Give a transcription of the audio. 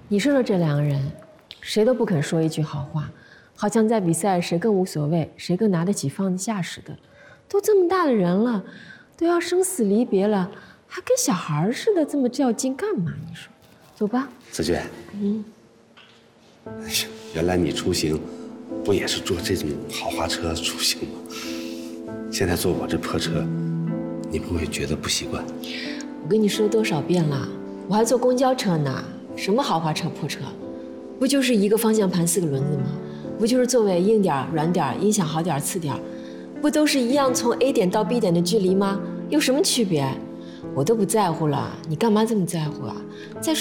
你说说这两个人，谁都不肯说一句好话，好像在比赛谁更无所谓，谁更拿得起放得下似的。都这么大的人了，都要生死离别了，还跟小孩似的这么较劲干嘛？你说，走吧。 紫娟，哎呀，原来你出行不也是坐这种豪华车出行吗？现在坐我这破车，你不会觉得不习惯？ 我跟你说多少遍了，我还坐公交车呢，什么豪华车破车，不就是一个方向盘4个轮子吗？不就是座位硬点软点，音响好点次点，不都是一样从 A 点到 B 点的距离吗？有什么区别？我都不在乎了，你干嘛这么在乎啊？再说。